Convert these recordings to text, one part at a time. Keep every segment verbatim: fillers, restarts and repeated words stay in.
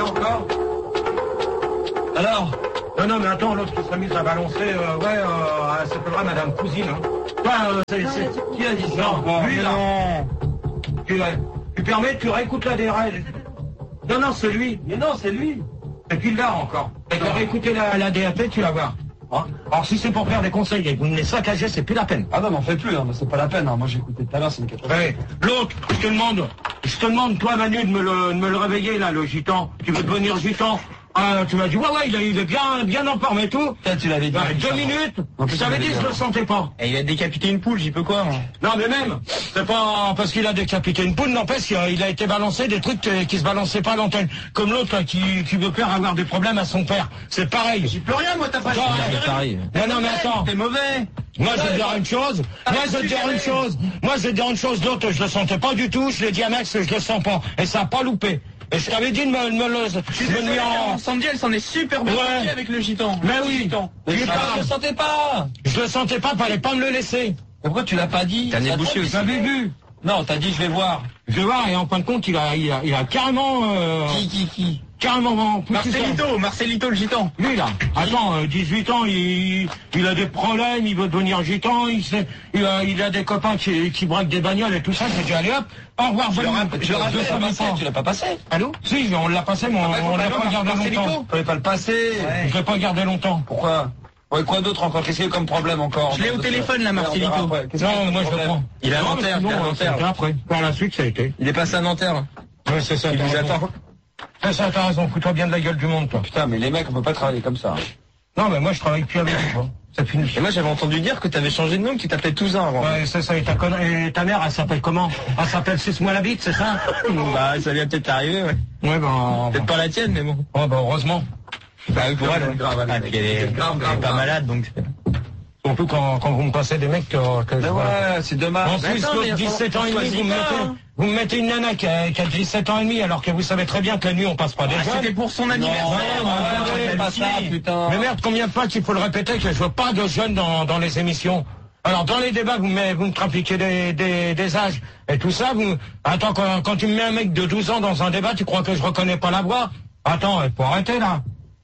encore. Alors? Non, non, mais attends, l'autre qui s'amuse à balancer, euh, ouais, euh, elle s'appellera Madame Cousine, hein. Toi, euh, c'est, c'est... Qui a dit ça? Non, lui, là. Non. Tu, tu permets, tu réécoutes la D R L. Non, non, c'est lui. Mais non, c'est lui. Et puis là, encore. Et tu réécouté la, la D A P, tu vas voir. Hein? Alors, si c'est pour faire des conseils et que vous me les saccagez, c'est plus la peine. Ah non, n'en fais plus, hein, c'est pas la peine. Hein. Moi, j'ai écouté tout à l'heure, c'est une catastrophe. Ouais. L'autre, je te demande, je te demande, toi, Manu, de me le, de me le réveiller, là, le gitan. Tu veux devenir gitan? Ah, tu m'as dit, ouais, ouais, il, a, il est bien, bien en forme et tout. Peut-être tu l'avais dit. Ouais, deux minutes. Je t'avais dit, je le sentais pas. Et il a décapité une poule, j'y peux quoi, moi? Non, mais même, c'est pas parce qu'il a décapité une poule, n'empêche qu'il a, il a été balancé des trucs qui se balançaient pas à l'antenne. Comme l'autre, là, qui, qui veut faire avoir des problèmes à son père. C'est pareil. J'y peux rien, moi, t'as pas C'est pareil. Non, non, mais attends. T'es mauvais. Moi, je vais te dire une chose. Moi, je vais te dire une chose. Moi, je vais te dire une chose. L'autre, je le sentais pas du tout. Je l'ai dit à Max, je le sens pas. Et ça a pas loupé. Et je t'avais dit de me, de me le... Je suis désolé, en... Sandy, elle s'en est super bien ouais. avec le gitan. Mais oui. Je le sentais pas. Je le sentais pas, fallait pas me le laisser. Pourquoi tu l'as pas dit? T'as débouché aussi. J'avais vu. Non, t'as dit je vais voir. Je vais voir, et en fin de compte, il a, il a, il a carrément... Euh... Qui, qui, qui? Carrément... Marcelito, Marcelito le gitan. Lui, là. Attends, euh, dix-huit ans, il, il a des problèmes, il veut devenir gitan, il, sait, il, a, il a des copains qui, qui braquent des bagnoles et tout ça. J'ai dit, allez hop, au revoir. Je le rappelle, je le rappelle, pas passé, tu l'as pas passé. Allô? Si, on l'a passé, mais on, on l'a pas gardé longtemps. Tu l'avais pas le passer. Ouais. Je l'ai pas gardé longtemps. Pourquoi? Ouais, quoi d'autre encore? Qu'est-ce qu'il y a comme problème encore? Je l'ai au téléphone, là, Marcelito. Non, moi, je le prends. Il est à Nanterre, il est à Nanterre. Après, par la suite, ça a été. Il est passé à Nanterre. Ouais, c'est ça. Il vous attend. C'est ça, t'as raison. Fous-toi bien de la gueule du monde, toi. Putain, mais les mecs, on peut pas travailler comme ça. Non, mais moi, je travaille plus avec vous. Ça finit. Et moi, j'avais entendu dire que t'avais changé de nom, que tu t'appelais Touzin avant. Ouais, c'est ça. Et ta, conne... et ta mère, elle s'appelle comment? Elle s'appelle Suce-moi la bite, c'est ça? Bah, ça lui a peut-être arrivé, ouais. Ouais, ben... Peut-être pas la tienne, mais bon. Ouais, ben, heureusement. Bah, oui, pour elle, elle, grave, ah, elle, est, grave, grave, elle est pas malade, donc... Surtout quand, quand vous me passez des mecs que, que mais je vois. Ouais, c'est dommage. En plus, l'autre, dix-sept ans et demi, vous me mettez, vous me mettez une nana qui a, qui a dix-sept ans et demi, alors que vous savez très bien que la nuit, on passe pas des ah, jeunes. C'était pour son anniversaire. Non, ouais, ouais, pas ça, putain. Mais merde, combien de fois qu'il faut le répéter que je veux pas de jeunes dans, dans les émissions? Alors, dans les débats, vous me, vous me trafiquez des, des, des âges et tout ça, vous, attends, quand, quand tu me mets un mec de douze ans dans un débat, tu crois que je reconnais pas la voix? Attends, il faut arrêter, là.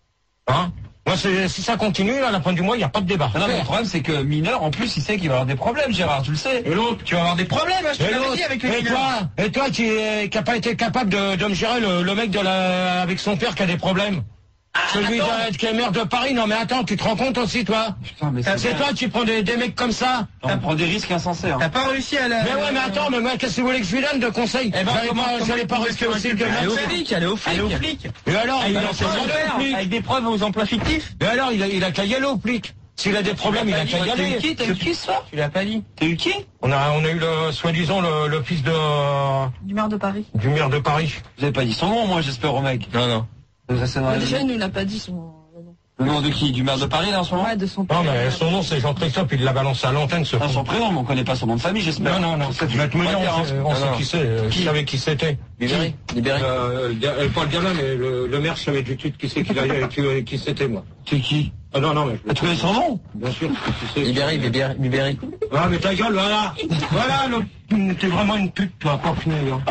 Hein? Moi, si ça continue, à la fin du mois, il n'y a pas de débat. Non, mais le problème, c'est que mineur, en plus, il sait qu'il va avoir des problèmes, Gérard, tu le sais. Et l'autre? Tu vas avoir des problèmes, hein, je te l'avais dit avec les Et mineurs. toi, et toi qui n'a pas été capable de, de me gérer le, le mec de la, avec son père qui a des problèmes. Ah, celui de, qui est maire de Paris. Non mais attends, tu te rends compte aussi, toi? Putain, mais c'est toi qui prends des, des mecs comme ça? On prend des risques insensés. Hein. T'as pas réussi à la... Mais ouais, mais attends, mais moi, qu'est-ce que vous voulez que je lui donne de conseils? Eh ben, j'allais pas, pas rester aussi que Allez au flic, allez au flic. Allez au flic. Et alors, il a fait avec des preuves aux emplois fictifs. Mais alors, il a, il a qu'à y aller au flic. S'il a des problèmes, il a qu'à y aller. T'as eu qui? T'as eu qui ce soir? Tu l'as pas dit. T'as eu qui? On a, on a eu le, soi-disant, le, le fils de... Du maire de Paris. Du maire de Paris. Vous avez pas dit son nom, moi, j'espère, au mec. Non, non. Bah, déjà, il nous l'a pas dit son... Le nom de qui? Du maire de Paris, là, en ce moment? Ouais, de son père. Non, mais son nom, c'est Jean-Christophe, il l'a balancé à l'antenne, ce ah, son prénom, mais on connaît pas son nom de famille, j'espère. Non, non, non. Tu vas te mener, on sait, on sait qui c'est. Qui savait qui c'était? Libéré. Libéré. Euh, pas le gamin, mais le, le maire, je savais tout de suite qui c'est qui, qui, qui c'était, moi. C'est qui? Ah non, non, mais... Ah, tu connais son nom? Bien sûr. Libéré, libéré, libéré. Ah, mais ta gueule, voilà. Voilà, le... t'es vraiment une pute, toi, pas fini, hein.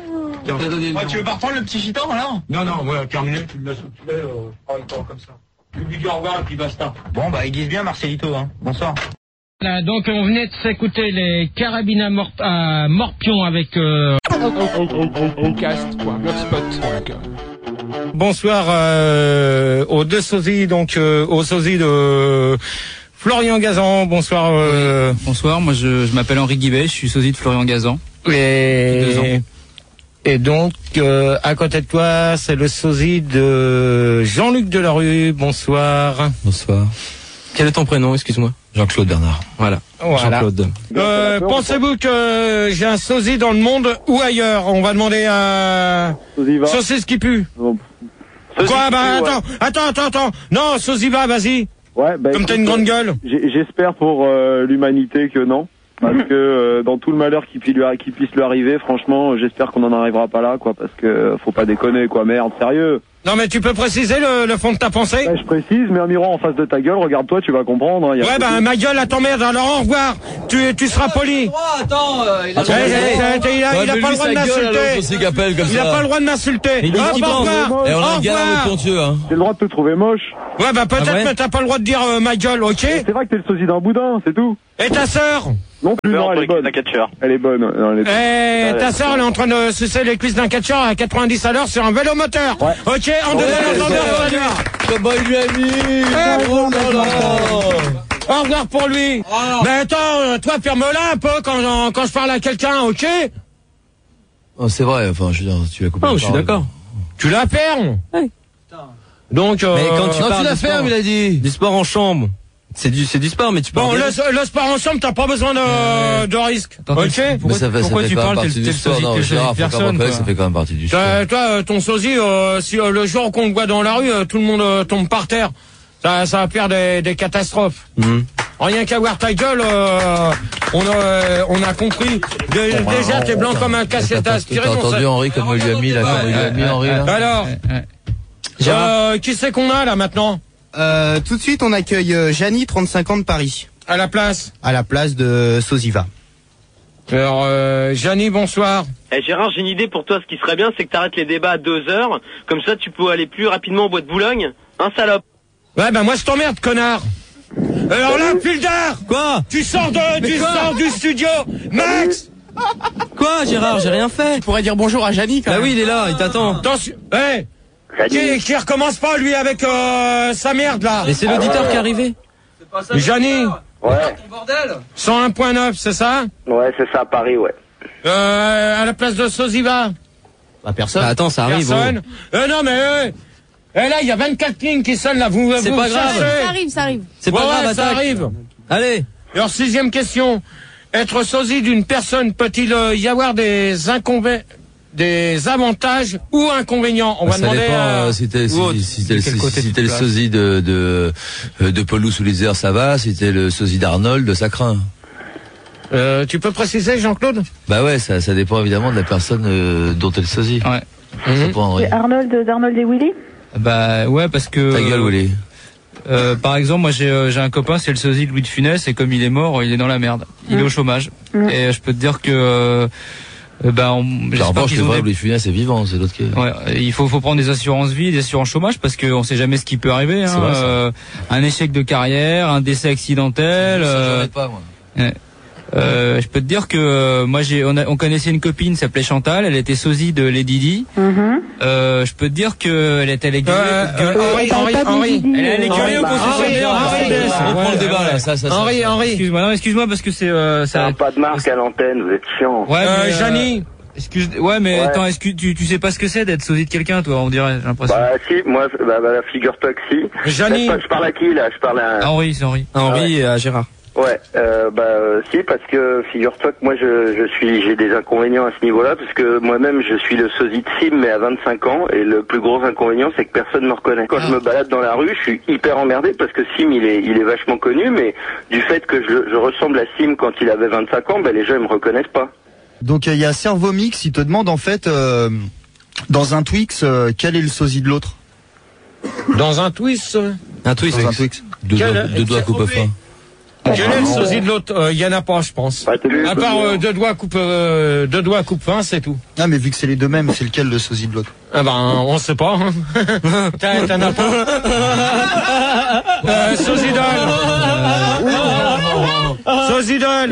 Ouais, tu veux pas reprendre le petit gitan, alors? Non, non, ouais, terminé, tu me laisses où tu es, euh, pas encore comme ça. Tu lui dis au revoir et puis basta. Bon, bah, ils disent bien Marcelito, hein. Bonsoir. Voilà, donc on venait de s'écouter les carabines à, mor à morpion avec... Euh... Bonsoir euh, aux deux sosies, donc euh, aux sosies de Florian Gazan. Bonsoir. Euh... Oui, bonsoir, moi je, je m'appelle Henri Guibet, je suis sosie de Florian Gazan. Et... Et donc, euh, à côté de toi, c'est le sosie de Jean-Luc Delarue. Bonsoir. Bonsoir. Quel est ton prénom, excuse-moi? Jean-Claude Bernard. Voilà. voilà. Jean-Claude. Euh, pensez-vous que j'ai un sosie dans le monde ou ailleurs? On va demander à... Saucisse qui pue. Bon. Quoi? Bah, attends, ouais. attends, attends, attends. Non, sosie va, vas-y. Ouais, bah, comme t'as une grande gueule. J'espère pour euh, l'humanité que non. Parce que euh, dans tout le malheur qui puisse lui, qui puisse lui arriver, franchement, j'espère qu'on n'en arrivera pas là, quoi, parce que faut pas déconner, quoi, merde, sérieux. Non mais tu peux préciser le, le fond de ta pensée? Ouais, je précise, mets un miroir en face de ta gueule, regarde-toi, tu vas comprendre. Hein, y a ouais, bah ma gueule à t'emmerde, alors au revoir. Tu, tu seras poli. Attends, euh, il a, ouais, il a, il a, ouais, il a pas le droit de m'insulter. Il a pas le droit de m'insulter. Il dit qu'il pense. Et on a un gars avec Pontieux, hein. J'ai le droit de te trouver moche. Ouais, bah peut-être, ah ouais mais t'as pas le droit de dire euh, ma gueule, ok? C'est vrai que t'es le sosie d'un boudin, c'est tout. Et ta sœur? Non plus, non, elle est bonne. Elle est bonne. Non, elle est... Eh, ta sœur, elle est en train de sucer les cuisses d'un catcheur à quatre-vingt-dix à l'heure sur un vélo moteur. Ouais. Ok, en ouais, deuxième entendeur, salut. Comment il lui a mis? Oh là là. Au revoir pour lui. Oh. Mais attends, toi, ferme-la un peu quand, quand je parle à quelqu'un, ok? Oh, c'est vrai, enfin, je veux dire, tu l'as coupé. Oh, je suis d'accord. Tu la fermes? Oui. Donc, euh... mais quand tu non, parles tu la fermes, il a dit. Du sport en chambre. C'est du, c'est du sport, mais tu parles. Bon, le, le sport ensemble, t'as pas besoin de, euh... de risque. Attends, ok? Pourquoi, ça fait, pourquoi ça fait tu parles, t'es le sosie, t'es le sosie de personne, quoi. Ça fait quand même partie du sport. Toi, ton sosie, euh, si euh, le jour qu'on le voit dans la rue, euh, tout le monde euh, tombe par terre. Ça, ça va faire des, des catastrophes. Mmh. Rien qu'à voir ta gueule, euh, on a, euh, on a compris. De, bon, déjà, t'es blanc comme un cassette à aspirer. T'as entendu Henri comme il lui a mis là, comme il lui a mis Henri là. Alors, euh, qui c'est qu'on a là maintenant? Euh, tout de suite, on accueille euh, Janie, trente-cinq ans de Paris. À la place? À la place de Sosiva. Alors, euh, Janie, bonsoir. Eh Gérard, j'ai une idée pour toi. Ce qui serait bien, c'est que t'arrêtes les débats à deux heures. Comme ça, tu peux aller plus rapidement au bois de Boulogne. Un salope. Ouais, ben moi, je t'emmerde, connard. Alors là, Puldar! Quoi? Tu sors de, tu sors du studio! Max! Quoi, Gérard? J'ai rien fait. Tu pourrais dire bonjour à Janie, quand bah même. oui, il est là, il t'attend. Attention, hey! Qui, qui recommence pas, lui, avec, euh, sa merde, là? Mais c'est l'auditeur ah, qui est arrivé. C'est pas ça. Janie! Ouais. cent un point neuf, c'est ça? Ouais, c'est ça, à Paris, ouais. Euh, à la place de Sosiva? Bah, personne. Bah, attends, ça arrive. Personne. Oh. Euh, non, mais, euh, eh là, il y a vingt-quatre lignes qui sonnent, là, vous, c'est vous pas grave. Ça arrive, ça arrive. C'est pas ouais, grave, ouais, ça arrive. Allez. Alors, sixième question. Être sosie d'une personne peut-il euh, y avoir des inconvénients, des avantages ou inconvénients? On va ça demander dépend, à... euh, si t'es, si, si t'es le, si t'es le sosie de, de, de Paulou sous les airs, ça va. Si t'es le sosie d'Arnold, ça craint. Euh, tu peux préciser, Jean-Claude? Bah ouais, ça, ça dépend évidemment de la personne euh, dont t'es le sosie. Ouais. Mmh. Pas, et Arnold, d'Arnold et Willy? Bah ouais, parce que... Ta gueule, Willy. Euh, par exemple, moi j'ai euh, j'ai un copain, c'est le sosie de Louis de Funès, et comme il est mort, il est dans la merde. Il mmh. est au chômage. Mmh. Et je peux te dire que... Euh, bah, on, j'espère revanche, qu'ils ont vrai, des... Louis de Funès est vivant, c'est l'autre qui est... Ouais, il faut, faut prendre des assurances vie, des assurances chômage, parce qu'on sait jamais ce qui peut arriver. Hein. Vrai, euh, un échec de carrière, un décès accidentel... Ça, euh, ça pas, moi. Ouais. Euh, je peux te dire que euh, moi j'ai on, a, on connaissait une copine qui s'appelait Chantal, elle était sosie de Lady Di. Mm-hmm. Euh, je peux te dire que elle était l'écurie. Euh, euh, Henri, Henri, Henri. Elle est l'écurie au concessionnaire. On prend le débat là, ça, ça. Henri, Henri. Excuse-moi, non, excuse-moi parce que c'est euh, ça. Pas de marque à l'antenne, vous êtes chiant. Ouais, euh, Janie. Excuse, ouais, mais ouais. Attends, est-ce que tu, tu sais pas ce que c'est d'être sosie de quelqu'un, toi, on dirait, j'ai l'impression. Bah, si, moi, bah, bah figure-toi que si. Janie. Je parle à qui, là? Je parle à... Henri, c'est Henri. Henri ouais. Et à Gérard. Ouais, euh, bah euh, si, parce que figure-toi que moi je, je suis j'ai des inconvénients à ce niveau-là, parce que moi-même je suis le sosie de Sim, mais à vingt-cinq ans, et le plus gros inconvénient c'est que personne me reconnaît. Quand ah. je me balade dans la rue, je suis hyper emmerdé parce que Sim il est il est vachement connu, mais du fait que je, je ressemble à Sim quand il avait vingt-cinq ans, bah les gens ils me reconnaissent pas. Donc il euh, y a Servomix, il te demande en fait euh, dans un Twix euh, quel est le sosie de l'autre. Dans un Twix. Un Twix. Dans un Twix. Deux doigts, deux doigts coupe fin. Quel est le sosie de l'autre? Il euh, y en a pas, je pense. À part euh, deux doigts coupe, euh, deux doigts coupe fin, c'est tout. Ah, mais vu que c'est les deux mêmes, c'est lequel le sosie de l'autre? Ah ben, on sait pas. Hein. T'en as pas. euh, sosie d'Ol. Sosie d'Ol.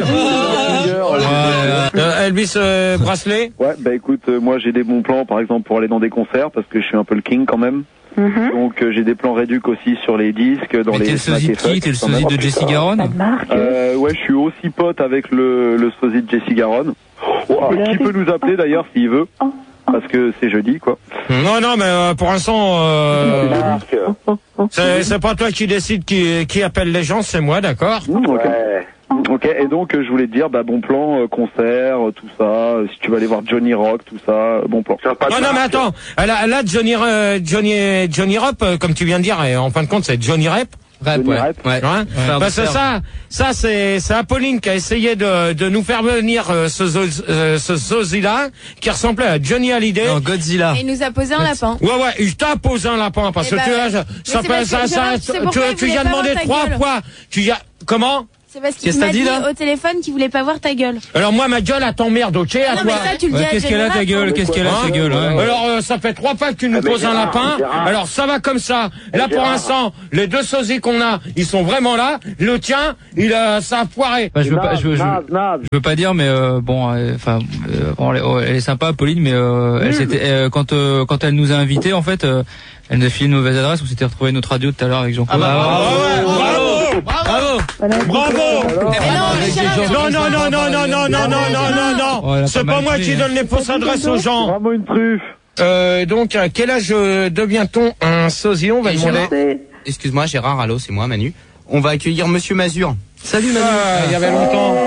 Euh, Elvis euh, Bracelet. Ouais, bah écoute, euh, moi j'ai des bons plans, par exemple pour aller dans des concerts, parce que je suis un peu le king quand même. Mm-hmm. Donc euh, j'ai des plans réducs aussi sur les disques, dans mais les. T'es le sosie de qui? T'es le sosie de Jessie Garonne? euh, Ouais, je suis aussi pote avec le, le sosie de Jessie Garonne. Oh, qui peut nous appeler d'ailleurs s'il veut, parce que c'est jeudi quoi. Non non mais euh, pour l'instant euh, c'est c'est pas toi qui décide qui qui appelle les gens, c'est moi, d'accord. Mmh, okay. Ouais. Ok, et donc euh, je voulais te dire, bah bon plan, euh, concert, euh, tout ça, euh, si tu vas aller voir Johnny Rock, tout ça, euh, bon plan. Non, non, mais attends, là, là Johnny, euh, Johnny, Johnny Rep, euh, comme tu viens de dire, et en fin de compte c'est Johnny Rep, Rap, Johnny ouais. Rap. Ouais. Hein Ouais. Parce que ça, ça c'est c'est Apolline qui a essayé de de nous faire venir euh, ce zo- euh, ce sosie-là qui ressemblait à Johnny Hallyday. Non, Godzilla. Et il nous a posé un lapin. Ouais ouais, il t'a posé un lapin parce Eh que bah tu ouais. as ça Mais ça c'est fait parce ça que ça Gérard, tu sais tu pourquoi il tu voulait y as pas demandé voir ta trois gueule. fois. Tu y as comment? C'est parce qu'il Qu'est-ce m'a que t'as dit dit, là au téléphone qu'il voulait pas voir ta gueule. Alors moi ma gueule à t'emmerde, OK à Non, toi. mais ça, tu le dis Ouais, à qu'est-ce qu'elle a ta Johnny gueule? Rap. Qu'est-ce qu'elle a Hein ta gueule? Ouais. Alors euh, ça fait trois fois que tu nous Ah, mais poses un Gérard, lapin. Gérard. Alors ça va comme ça. Là pour Gérard. l'instant, les deux sosies qu'on a, ils sont vraiment là. Le tien, il a ça a foiré. Bah, je veux pas, je veux, je, Nab, Nab. je veux pas dire, mais euh, bon, enfin, euh, bon, elle, est- elle est sympa, Pauline, mais euh, elle s'était, euh, quand euh, quand elle nous a invités, en fait, euh, elle nous a filé une mauvaise adresse. On s'était retrouvé notre radio tout à l'heure avec Jean-Claude. Ah ouais, bravo. bravo. Bravo. Mais non, mais Gérard, Non, non, non, non, non, non, non, non, non, non, Oh, elle a non. C'est pas pas mal moi fait, qui hein. donne les fausses adresses aux gens. Vraiment une truffe. Euh, donc, à quel âge euh, devient-on un sosie? On va Et demander. Excuse-moi, Gérard, allô, c'est moi, Manu. On va accueillir Monsieur Mazur. Salut, Manu. Ah, il y avait longtemps.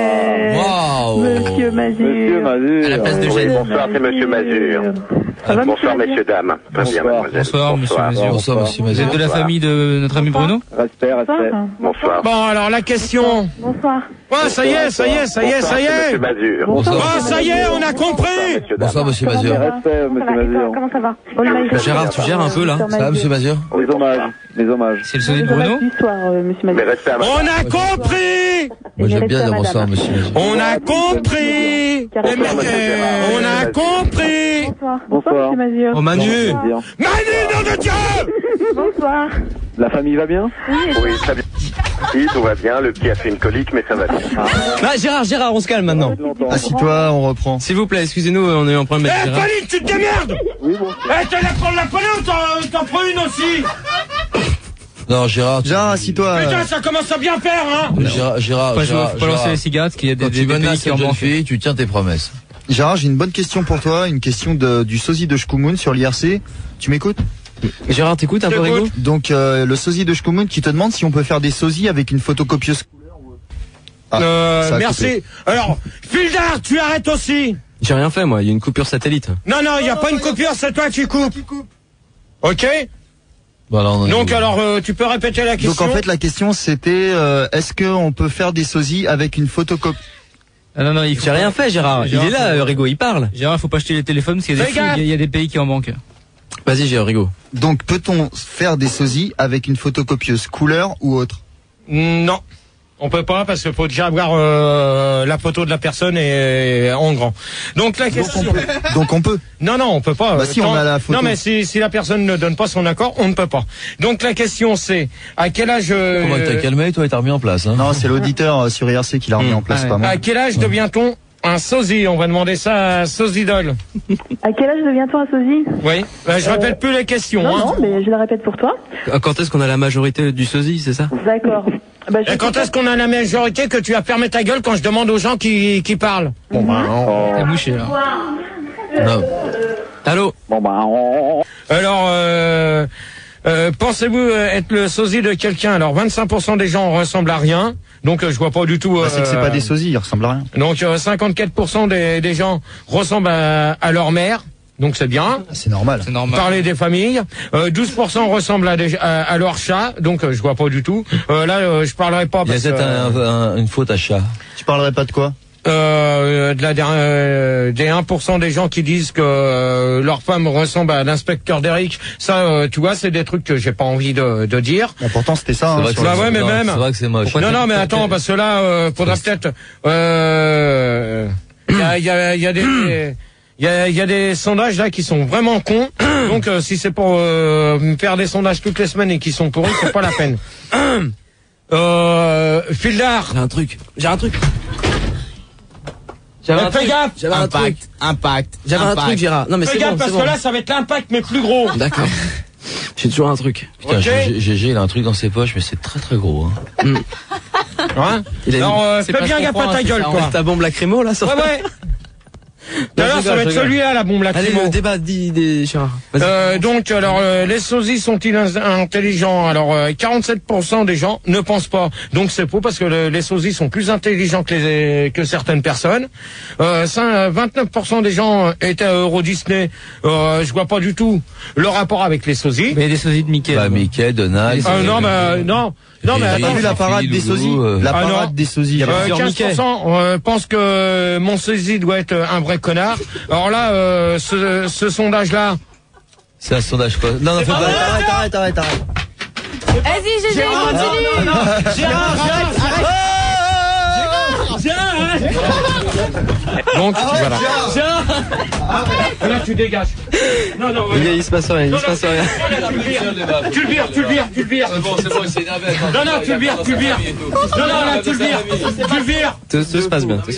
Waouh. Monsieur Mazur. Monsieur Mazur. À la place de Oui, Gênes. bonsoir, c'est Monsieur Mazur. Ça va, Bonsoir, monsieur messieurs, dames. Très bien, Bonsoir. mademoiselle. Bonsoir, Monsieur Mazur. Bonsoir, monsieur Vous Mazur. êtes de la Bonsoir. famille de notre ami Bruno? Respect, respect. Bonsoir. Bonsoir. Bon, alors la question. Bonsoir. Ouais, ça y est, ça y est, ça y est, ça y Bonsoir, c'est est. Monsieur Mazur. Bonsoir. Oh, ça y est, on a compris. Messieurs, dames. Bonsoir, monsieur Comment Mazur. ça va Respect, Comment ça monsieur va Et toi, Mazur. Comment ça va Bon, le mail- Gérard, tu gères un peu, là? Sur Ça va, monsieur Mazur? Oui, Les hommages. Les hommages. C'est le sosie de Les hommages Bruno? du soir, euh, monsieur Mais Mazur. restez à ma On a compris. Moi, j'aime bien dire Madame. bonsoir, monsieur Mazur. On a compris. Les mecs, euh, on a compris. Bonsoir. Bonsoir. Monsieur Mazur. Oh, Manu. Bien. Manu, nom de Dieu. Bonsoir. La famille va bien? Oui, très bien. Si, tout va bien. Le petit a fait une colique, mais ça va bien. Ah, Gérard, Gérard, on se calme maintenant. Assis-toi, on reprend. S'il vous plaît, excusez-nous, on a eu un problème avec Eh, Gérard. Pauline, tu te démerdes. Oui, bon. Eh, t'as la prendre la Pauline ou t'en- t'en prends une aussi? Non, Gérard. tu- Gérard, assis-toi. Putain, ça commence à bien faire, hein. Gérard, Gérard, Faut pas, Gérard, faut pas lancer Gérard. les cigarettes, qu'il y a des, Quand des, tu des pays menaces qui une en jeune manquent. fille, tu tiens tes promesses. Gérard, j'ai une bonne question pour toi, une question de, du sosie de Shkumun sur l'I R C. Tu m'écoutes? Gérard, t'écoutes un peu, T'écoutes. Rigo? Donc euh, le sosie de Shkumun qui te demande si on peut faire des sosies avec une photocopieuse. Ah, Euh, ça a merci. coupé. Alors, Fildar, tu arrêtes aussi. J'ai rien fait, moi. Il y a une coupure satellite. Non, non, il n'y a pas une coupure, c'est toi qui coupes. Ok. Voilà, on en est Donc où alors, euh, tu peux répéter la question. Donc en fait la question c'était euh, est-ce qu'on peut faire des sosies avec une photocopie? Ah non, non, il faut J'ai rien fait, Gérard. Il Gérard, est là, faut- euh, Rigo, il parle. Gérard, faut pas acheter les téléphones parce qu'il y a des Fais fous, gaffe. il y a- il y a des pays qui en manquent. Vas-y, Gérard, Rigo. Donc peut-on faire des sosies avec une photocopieuse couleur ou autre? Non. On peut pas parce qu'il faut déjà avoir euh, la photo de la personne et, en grand. Donc la question. Donc on peut. Non, non, on peut pas. Bah Euh, si, on a la photo. Non, mais si, si la personne ne donne pas son accord, on ne peut pas. Donc la question c'est à quel âge. euh, Comment t'as calmé, toi, et t'as remis en place, hein? Non, c'est l'auditeur euh, sur I R C qui l'a remis en place, Ah ouais. pas moi. À quel âge devient-on un sosie? On va demander ça à Sosidol. À quel âge devient-on un sosie? Oui. Bah, je répète plus les questions. Non, hein. non, mais je la répète pour toi. Quand est-ce qu'on a la majorité du sosie, c'est ça? D'accord. Bah, je Et quand sais est-ce qu'on a la majorité que tu as fermé ta gueule quand je demande aux gens qui, qui parlent? Bon, bah, T'as mouché, là. Non. Allô? Bon, bah, on... alors, euh, euh, pensez-vous euh, être le sosie de quelqu'un? Alors, vingt-cinq pour cent des gens ressemblent à rien. Donc, euh, je vois pas du tout. Bah, c'est que c'est euh, pas des sosies, ils ressemblent à rien. Donc, euh, cinquante-quatre pour cent des, des gens ressemblent à, à leur mère. Donc, c'est bien. C'est normal. C'est normal. Parler des familles. Euh, douze pour cent ressemblent à, des, à, à leur chat. Donc, euh, je vois pas du tout. Euh, là, euh, je parlerai pas. Il y a Parce, peut-être euh, un- un- une faute à chat. Tu parlerais pas de quoi? Euh, de la, euh, des un pour cent des gens qui disent que euh, leur femme ressemble à l'inspecteur d'Eric, ça, euh, tu vois, c'est des trucs que j'ai pas envie de, de dire. Bah, pourtant c'était ça. C'est Hein, vrai que sur Bah c'est- ouais, mais non, même. C'est vrai que c'est moche. Non, non, mais attends, parce que là, euh, faudra peut-être. Euh, il y a, il y a, il y a des. Il y a, il y a des sondages là qui sont vraiment cons. Donc euh, si c'est pour euh, me faire des sondages toutes les semaines et qui sont pourris, c'est pas la peine. euh, Fildar. J'ai un truc. J'ai un truc. J'avais Mais un fais truc. gaffe. J'avais un truc. Impact. J'avais un truc, Gérard. Non, mais Fais c'est gaffe bon, parce c'est que bon. là, ça va être l'impact mais plus gros. D'accord. J'ai toujours un truc. Putain, Ok. G G, il a un truc dans ses poches, mais c'est très très gros, hein. Hein Il a Alors, une- euh, c'est fais pas bien ce qu'on gaffe à croit, ta c'est gueule, ça, quoi. on met ta bombe lacrymo, là, sur Ouais, ouais. Tout à l'heure, ça va être celui-là, la bombe lacrymo. Allez, le débat, dis, dis, Gérard. Euh, donc, alors, euh, les sosies sont-ils intelligents? Alors, euh, quarante-sept pour cent des gens ne pensent pas. Donc, c'est faux parce que le, les sosies sont plus intelligents que, les, que certaines personnes. Euh, vingt-neuf pour cent des gens étaient à Euro Disney. Euh, je vois pas du tout le rapport avec les sosies. Mais des sosies de Mickey. Bah, Mickey, Donald. Euh, non, mais euh, non. Non, mais attends, vu la parade des sosies. La Ah, parade non. des sosies. Euh, quinze pour cent euh, pensent que mon sosie doit être un vrai connard. Alors là, euh, ce, ce sondage-là. C'est un sondage quoi? Non, non, fais pas. Arrête, arrête, arrête, arrête. Vas-y, Gégé, continue. Non, non, non. Gérard, arrête, arrête. Gérard, arrête. Donc, voilà. Gérard. Là, tu dégages. Non, non, Il, il se passe rien, il se passe rien. Tu le vires, tu le vires, tu le vires. C'est bon, c'est bon, c'est énervé. Non, non, tu le vires, tu le vires. Non, non, là, tu le vires. Tu le vires. Tout se passe bien.